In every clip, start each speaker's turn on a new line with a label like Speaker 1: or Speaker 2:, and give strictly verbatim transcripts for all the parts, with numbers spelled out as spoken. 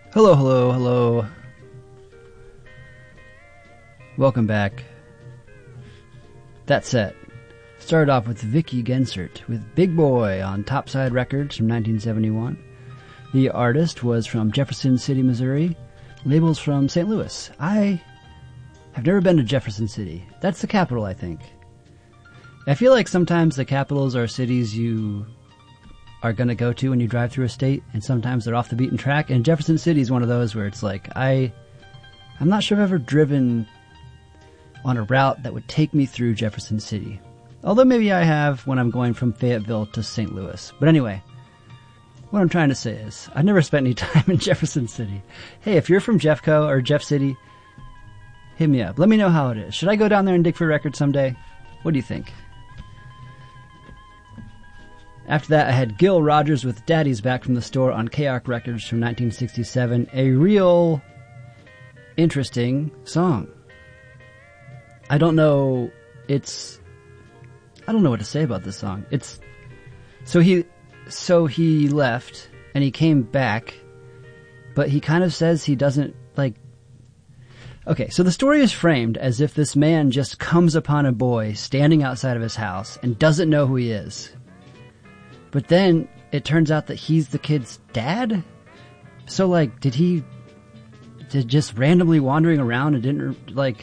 Speaker 1: Hello, hello, hello. Welcome back. That set started off with Vicky Gensert with Big Boy on Topside Records from nineteen seventy-one. The artist was from Jefferson City, Missouri. Labels from Saint Louis. I have never been to Jefferson City. That's the capital, I think. I feel like sometimes the capitals are cities you are going to go to when you drive through a state, and sometimes they're off the beaten track, and Jefferson City is one of those where it's like, I, I'm not sure I've ever driven on a route that would take me through Jefferson City. Although maybe I have when I'm going from Fayetteville to Saint Louis. But anyway, what I'm trying to say is, I've never spent any time in Jefferson City. Hey, if you're from Jeffco or Jeff City, hit me up. Let me know how it is. Should I go down there and dig for records someday? What do you think? After that, I had Gil Rogers with Daddy's Back from the Store on K A R C Records from nineteen sixty-seven. A real interesting song. I don't know, it's... I don't know what to say about this song. It's... So he... So he left, and he came back, but he kind of says he doesn't, like... Okay, so the story is framed as if this man just comes upon a boy standing outside of his house and doesn't know who he is. But then it turns out that he's the kid's dad? So, like, did he... Did just randomly wandering around and didn't, like...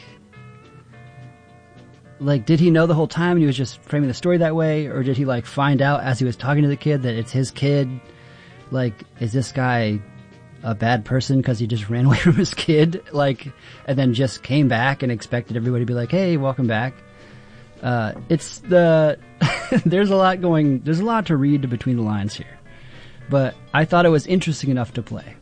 Speaker 1: Like, did he know the whole time and he was just framing the story that way? Or did he, like, find out as he was talking to the kid that it's his kid? Like, is this guy a bad person because he just ran away from his kid? Like, and then just came back and expected everybody to be like, hey, welcome back. Uh, it's the... there's a lot going... There's a lot to read between the lines here. But I thought it was interesting enough to play.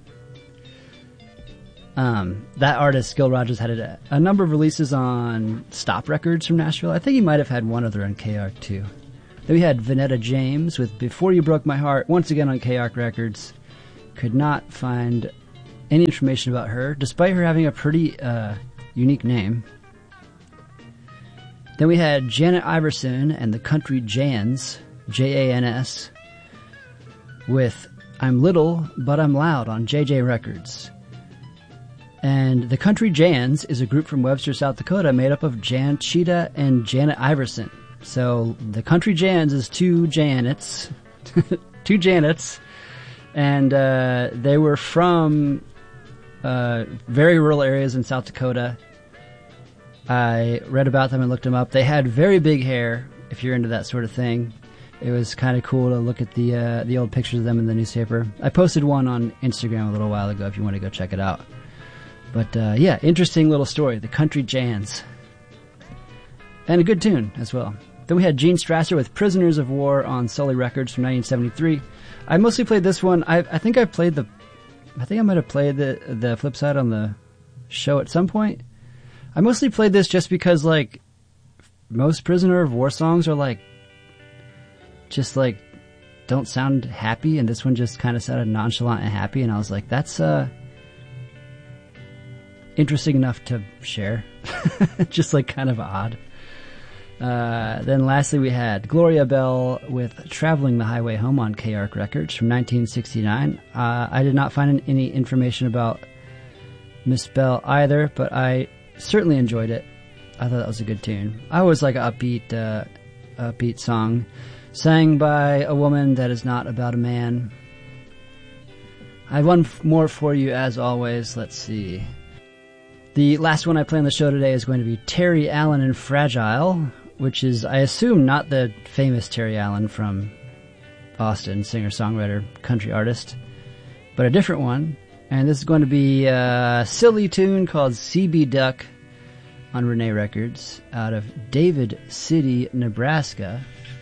Speaker 1: Um, that artist, Gil Rogers, had a, a number of releases on Stop Records from Nashville. I think he might have had one other on K A R C too. Then we had Vanetta James with Before You Broke My Heart, once again on K A R C Records. Could not find any information about her, despite her having a pretty uh, unique name. Then we had Janet Iverson and the Country Jans, J A N S, with I'm Little, But I'm Loud on J J Records. And the Country Jans is a group from Webster, South Dakota, made up of Jan Cheetah and Janet Iverson. So the Country Jans is two Janets, two Janets, and uh, they were from uh, very rural areas in South Dakota. I read about them and looked them up. They had very big hair, if you're into that sort of thing. It was kind of cool to look at the uh, the old pictures of them in the newspaper. I posted one on Instagram a little while ago if you want to go check it out. But, uh, yeah, interesting little story. The Country Jans. And a good tune as well. Then we had Gene Strasser with Prisoners of War on Sully Records from nineteen seventy-three. I mostly played this one. I, I think I played the... I think I might have played the, the flip side on the show at some point. I mostly played this just because, like, most Prisoner of War songs are, like, just, like, don't sound happy. And this one just kind of sounded nonchalant and happy. And I was like, that's, uh... interesting enough to share. Just like kind of odd. Uh, then lastly we had Gloria Bell with Traveling the Highway Home on K A R C Records from nineteen sixty-nine. Uh, I did not find any information about Miss Bell either, but I certainly enjoyed it. I thought that was a good tune. I always like an upbeat, uh, upbeat song sang by a woman that is not about a man. I have one f- more for you as always. Let's see. The last one I play on the show today is going to be Terry Allen and Fragile, which is, I assume, not the famous Terry Allen from Boston, singer-songwriter, country artist, but a different one. And this is going to be a silly tune called C B Duck on Renee Records out of David City, Nebraska.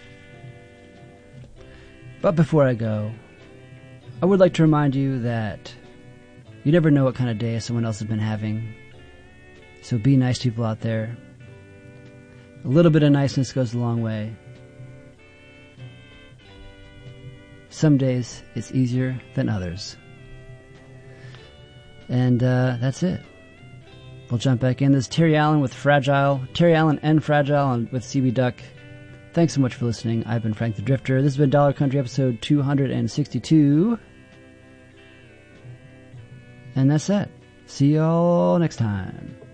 Speaker 1: But before I go, I would like to remind you that you never know what kind of day someone else has been having. So be nice to people out there. A little bit of niceness goes a long way. Some days it's easier than others. And uh, that's it. We'll jump back in. This is Terry Allen with Fragile. Terry Allen and Fragile and with C B Duck. Thanks so much for listening. I've been Frank the Drifter. This has been Dollar Country episode two hundred sixty-two. And that's it. See y'all next time.